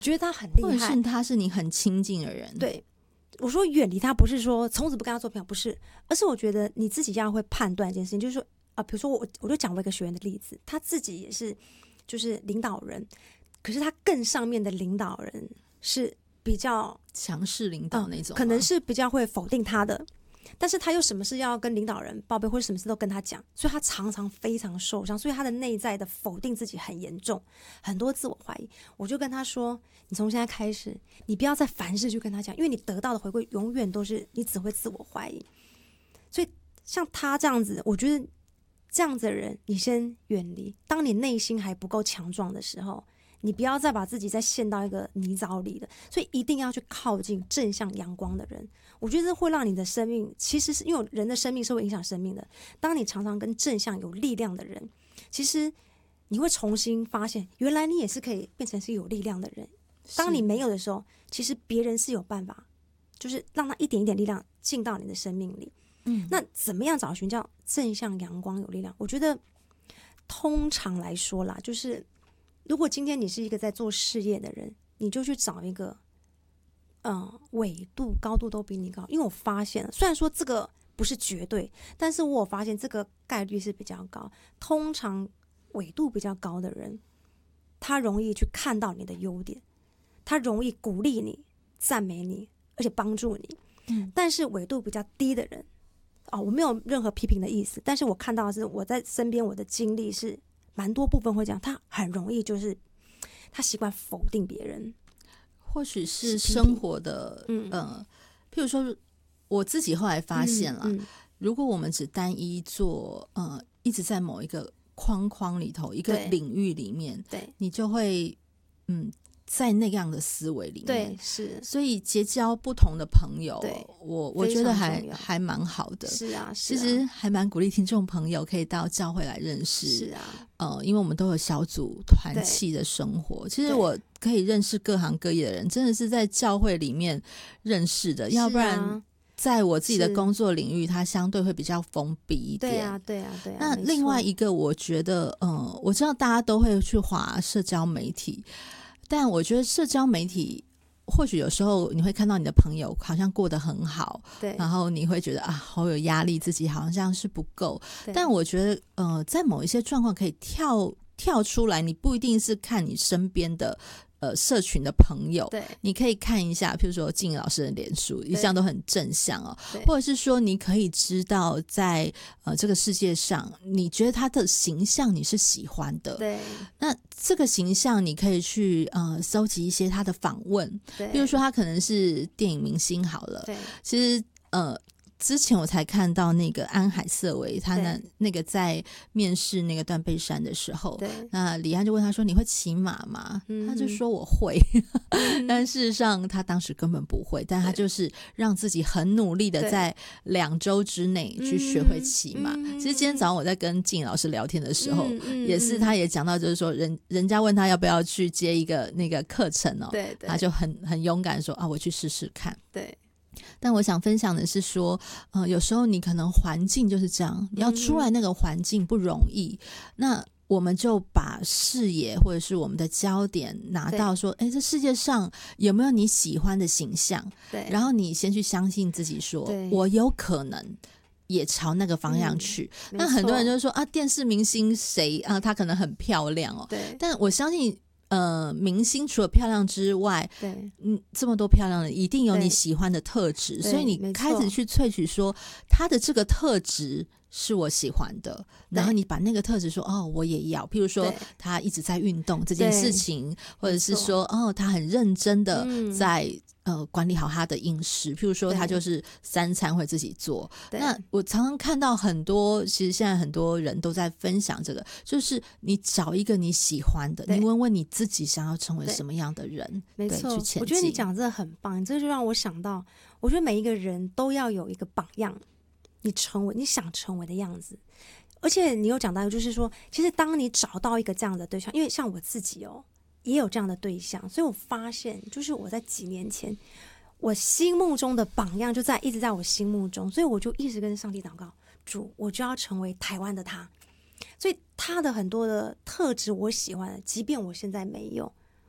觉得他很厉害， 或者是他是你很亲近的人。 对，我说远离他不是说从此不跟他做朋友，不是，而是我觉得你自己要会判断一件事情，就是说比如说我就讲我一个学员的例子，他自己也是就是领导人，可是他更上面的领导人是比较强势领导那种、 可能是比较会否定他的，但是他又什么事要跟领导人报备，或者什么事都跟他讲，所以他常常非常受伤，所以他的内在的否定自己很严重，很多自我怀疑。我就跟他说，你从现在开始，你不要再凡事去跟他讲，因为你得到的回馈永远都是你只会自我怀疑。所以像他这样子，我觉得这样子的人你先远离，当你内心还不够强壮的时候，你不要再把自己再陷到一个泥沼里的，所以一定要去靠近正向阳光的人。我觉得这会让你的生命，其实是因为人的生命是会影响生命的。当你常常跟正向有力量的人，其实你会重新发现，原来你也是可以变成是有力量的人。当你没有的时候，其实别人是有办法，就是让他一点一点力量进到你的生命里。那怎么样找寻叫正向阳光有力量？我觉得通常来说啦，就是如果今天你是一个在做事业的人，你就去找一个纬度高度都比你高。因为我发现了，虽然说这个不是绝对，但是我有发现这个概率是比较高。通常纬度比较高的人，他容易去看到你的优点，他容易鼓励你、赞美你，而且帮助你。但是纬度比较低的人，我没有任何批评的意思，但是我看到的是我在身边我的经历是蛮多部分会这样，他很容易就是他习惯否定别人， 或许是生活的譬如说我自己后来发现了，如果我们只单一做一直在某一个框框里头一个领域里面， 对， 你就会在那样的思维里面， 对，是， 所以结交不同的朋友，我觉得还蛮好的。 是啊， 其实还蛮鼓励听众朋友可以到教会来认识。 是啊， 因为我们都有小组团契的生活。其实我可以认识各行各业的人，真的是在教会里面认识的，要不然在我自己的工作领域，它相对会比较封闭一点。 对啊。 那另外一个，我觉得，我知道大家都会去滑社交媒体。但我觉得社交媒体或许有时候你会看到你的朋友好像过得很好， 对， 然后你会觉得好有压力，自己好像是不够。但我觉得在某一些状况可以跳出来，你不一定是看你身边的社群的朋友， 对， 你可以看一下，譬如说静老师的脸书，一向都很正向或者是说你可以知道在这个世界上，你觉得他的形象你是喜欢的， 对， 那这个形象你可以去搜集一些他的访问，比如说他可能是电影明星好了， 对， 其实之前我才看到那个安海瑟薇，他那个在面试那个断背山的时候，那李安就问他说：“你会骑马吗？”他就说：“我会。”但事实上他当时根本不会，但他就是让自己很努力的在2周之内去学会骑马。其实今天早上我在跟静老师聊天的时候，也是他也讲到，就是说人家问他要不要去接一个那个课程对， 他就很勇敢说：“我去试试看。” 对。 但我想分享的是说，有时候你可能环境就是这样，你要出来那个环境不容易。那我们就把视野或者是我们的焦点拿到说，这世界上有没有你喜欢的形象？对，然后你先去相信自己说，我有可能也朝那个方向去。那很多人就说电视明星谁她可能很漂亮对，但我相信。明星除了漂亮之外，对，这么多漂亮的，一定有你喜欢的特质，所以你开始去萃取说他的这个特质是我喜欢的，然后你把那个特质说我也要，譬如说他一直在运动这件事情，或者是说他很认真的在管理好他的饮食，譬如说他就是3餐会自己做。那我常常看到很多，其实现在很多人都在分享这个，就是你找一个你喜欢的，你问问你自己想要成为什么样的人， 没错， 去前进。 我觉得你讲这很棒，这就让我想到，我觉得每一个人都要有一个榜样，你成为你想成为的样子。而且你有讲到就是说，其实当你找到一个这样的对象，因为像我自己也有这样的对象，所以我发现就是我在几年前我心目中的榜样就一直在我心目中，所以我就一直跟上帝祷告，主，我就要成为台湾的他。所以他的很多的特质我喜欢的，即便我现在没有，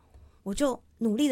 我就努力